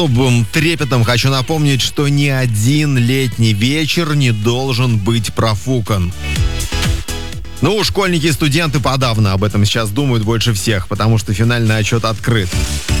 Особым трепетом хочу напомнить, что ни один летний вечер не должен быть профукан. Ну, школьники и студенты подавно об этом сейчас думают больше всех, потому что финальный отчет открыт.